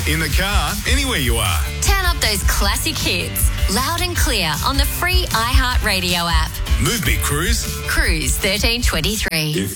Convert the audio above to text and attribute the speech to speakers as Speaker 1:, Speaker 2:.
Speaker 1: in the car, anywhere you are.
Speaker 2: Turn up those classic hits, loud and clear on the free iHeartRadio app.
Speaker 1: Move Big Cruise.
Speaker 2: Cruise 1323.